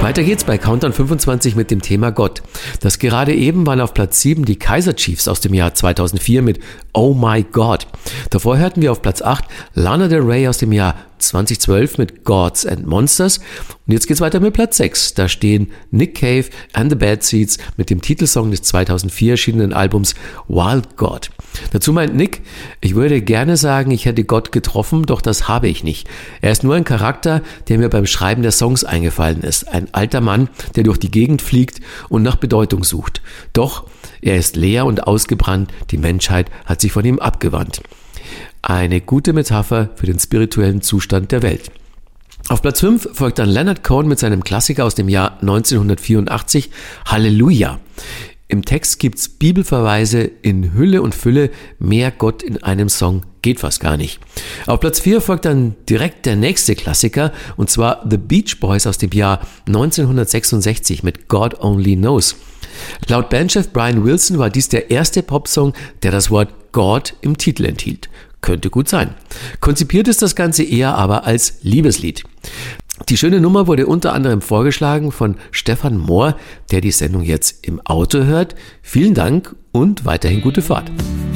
Weiter geht's bei Countdown 25 mit dem Thema Gott. Das gerade eben waren auf Platz 7 die Kaiser Chiefs aus dem Jahr 2004 mit Oh My God. Davor hörten wir auf Platz 8 Lana Del Rey aus dem Jahr 2012 mit Gods and Monsters. Und jetzt geht's weiter mit Platz 6. Da stehen Nick Cave and the Bad Seeds mit dem Titelsong des 2004 erschienenen Albums Wild God. Dazu meint Nick, ich würde gerne sagen, ich hätte Gott getroffen, doch das habe ich nicht. Er ist nur ein Charakter, der mir beim Schreiben der Songs eingefallen ist. Ein alter Mann, der durch die Gegend fliegt und nach Bedeutung sucht. Doch er ist leer und ausgebrannt, die Menschheit hat sich von ihm abgewandt. Eine gute Metapher für den spirituellen Zustand der Welt. Auf Platz 5 folgt dann Leonard Cohen mit seinem Klassiker aus dem Jahr 1984, Halleluja. Im Text gibt's Bibelverweise in Hülle und Fülle, mehr Gott in einem Song geht fast gar nicht. Auf Platz 4 folgt dann direkt der nächste Klassiker, und zwar The Beach Boys aus dem Jahr 1966 mit God Only Knows. Laut Bandchef Brian Wilson war dies der erste Popsong, der das Wort God im Titel enthielt. Könnte gut sein. Konzipiert ist das Ganze eher aber als Liebeslied. Die schöne Nummer wurde unter anderem vorgeschlagen von Stefan Mohr, der die Sendung jetzt im Auto hört. Vielen Dank und weiterhin gute Fahrt.